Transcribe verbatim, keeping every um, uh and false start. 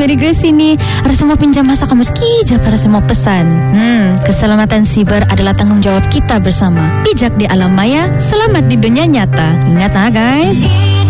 Mary Grace ini. Ada semua pinjam masa kamu sekija para semua pesan. Hmm, keselamatan siber adalah tanggung jawab kita bersama. Bijak di alam maya, selamat di dunia nyata. Ingat ah guys.